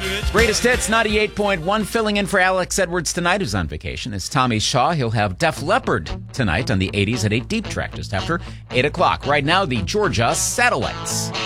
Greatest Hits 98.1, filling in for Alex Edwards tonight, who's on vacation. It's Tommy Shaw. He'll have Def Leppard tonight on the 80s at 8 Deep Track, just after 8 o'clock. Right now, the Georgia Satellites.